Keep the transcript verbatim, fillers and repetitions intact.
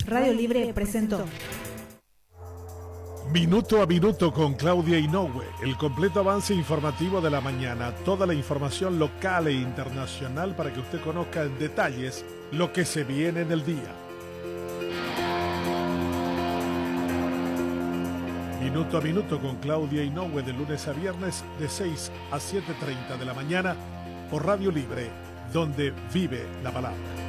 Radio Libre presentó Minuto a Minuto con Claudia Inoue, el completo avance informativo de la mañana, toda la información local e internacional para que usted conozca en detalles lo que se viene en el día. Minuto a Minuto con Claudia Inoue de lunes a viernes de seis a siete y media de la mañana por Radio Libre, donde vive la palabra.